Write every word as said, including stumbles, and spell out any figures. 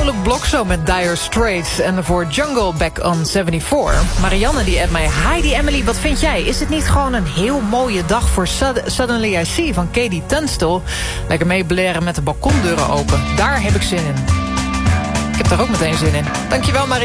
vrolijk blok zo met Dire Straits. En voor Jungle Back on zevenenzeventig. Marianne die appt mij. Heidi Emily, wat vind jij? Is het niet gewoon een heel mooie dag voor Sud- Suddenly I See van Katie Tunstall? Lekker meeblaren met de balkondeuren open. Daar heb ik zin in. Ik heb daar ook meteen zin in. Dankjewel Marianne.